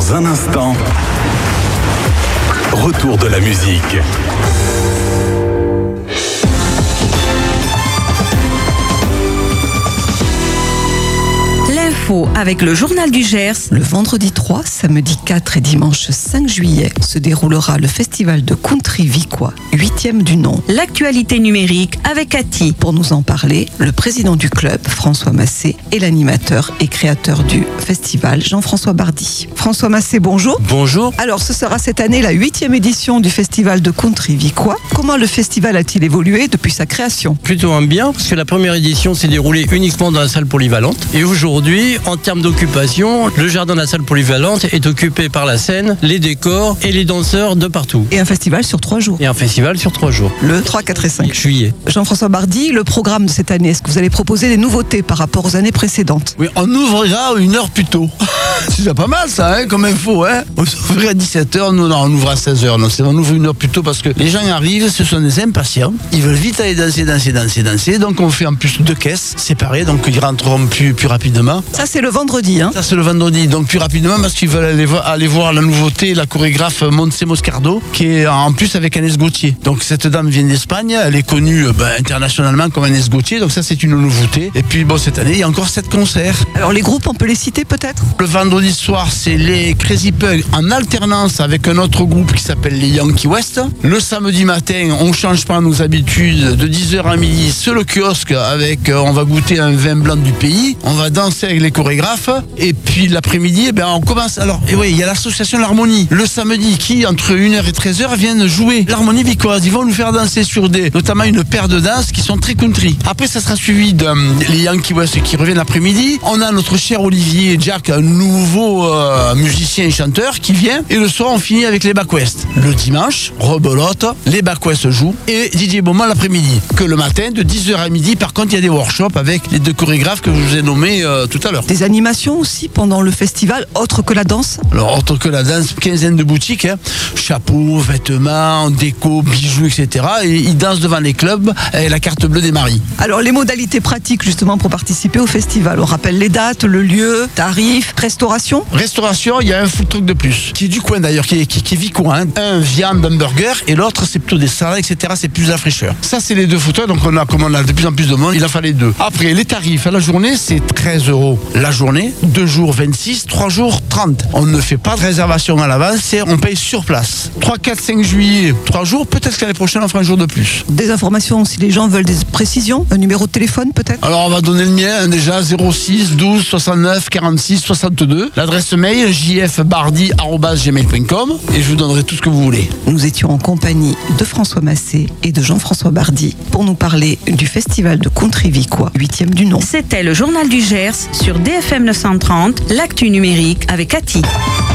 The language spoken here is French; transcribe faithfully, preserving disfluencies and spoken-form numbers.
Dans un instant, retour de la musique. L'info avec le journal du Gers. Le vendredi trois, samedi quatre et dimanche cinq juillet se déroulera le festival de country vicois, huitième du nom. L'actualité numérique avec Cathy. Pour nous en parler, le président du club, François Massé, et l'animateur et créateur du festival, Jean-François Bardi. François Massé, bonjour. Bonjour. Alors, ce sera cette année la huitième édition du festival de country vicois. Comment le festival a-t-il évolué depuis sa création? Plutôt un bien, parce que la première édition s'est déroulée uniquement dans la salle polyvalente. Et aujourd'hui, en termes d'occupation, le jardin de la salle polyvalente est occupé par la scène, les décors et les danseurs de partout. Et un festival sur trois jours. Et un festival sur trois jours. Le trois, quatre et cinq juillet. Jean-François Bardi, le programme de cette année, est-ce que vous allez proposer des nouveautés par rapport aux années précédentes? Oui, on ouvrira une heure plus tôt. C'est déjà pas mal ça, hein, comme info. Hein. On ouvrirait à dix-sept heures, nous non, on ouvre à seize heures. Non, c'est, on ouvre une heure plus tôt parce que les gens y arrivent, ce sont des impatients. Ils veulent vite aller danser, danser, danser, danser. Donc on fait en plus deux caisses séparées, donc ils rentreront plus, plus rapidement. Ça c'est le vendredi, hein? Ça c'est le vendredi, donc plus rapidement parce qu'ils veulent aller, vo- aller voir la nouveauté, la chorégraphe Montse Moscardo, qui est en plus avec Agnès Gauthier. Donc cette dame vient d'Espagne, elle est connue ben, internationalement comme Agnès Gauthier, donc ça c'est une nouveauté. Et puis bon, cette année, il y a encore sept concerts. Alors les groupes, on peut les citer peut-être? Le vendredi soir, c'est les Crazy Pugs en alternance avec un autre groupe qui s'appelle les Yankee West. Le samedi matin, on change pas nos habitudes, de dix heures à midi, c'est le kiosque avec, euh, on va goûter un vin blanc du pays, on va danser avec les chorégraphes, et puis l'après-midi, eh ben, on commence. Alors, et oui, il y a l'association L'Harmonie, le samedi, qui entre une heure et treize heures viennent jouer l'harmonie vicoise. Ils vont nous faire danser sur des, notamment une paire de danses qui sont très country. Après, ça sera suivi de euh, les Yankee West qui reviennent l'après-midi. On a notre cher Olivier Jack, un nouveau euh, musicien et chanteur qui vient. Et le soir, on finit avec les Back West. Le dimanche, rebelote, les Back West jouent et Didier Beaumont l'après-midi. Que le matin, de dix heures à midi, par contre, il y a des workshops avec les deux chorégraphes que je vous ai nommés euh, tout à l'heure. Des animations aussi pendant le festival, autre que la danse? Alors, autre que la danse, quinzaine de boutiques, hein. Chapeaux, vêtements, déco, bijoux, et cetera. Et ils dansent devant les clubs avec la carte bleue des maris. Alors les modalités pratiques justement pour participer au festival, on rappelle les dates, le lieu, tarifs, restauration? Restauration, il y a un food truck de plus, qui est du coin d'ailleurs, qui est, qui, qui est vicoin. Hein. Un viande, un burger, et l'autre c'est plutôt des salades, et cetera. C'est plus la fraîcheur. Ça, c'est les deux food trucks, donc on a, comme on a de plus en plus de monde, il en fallait deux. Après, les tarifs à la journée, c'est treize euros la journée, deux jours vingt-six, trois jours trente. On ne fait pas de réservation à l'avance, c'est on paye sur place. trois, quatre, cinq juillet, trois jours, peut-être qu'année prochaine on fera un jour de plus. Des informations si les gens veulent des précisions, un numéro de téléphone peut-être? Alors on va donner le mien hein, déjà, zéro six douze soixante-neuf quarante-six soixante-deux. L'adresse mail j f bardi arobase gmail point com et je vous donnerai tout ce que vous voulez. Nous étions en compagnie de François Massé et de Jean-François Bardi pour nous parler du festival de country vicois, huitième du nom. C'était le journal du Gers sur D F M neuf cent trente, l'actu numérique avec Cathy.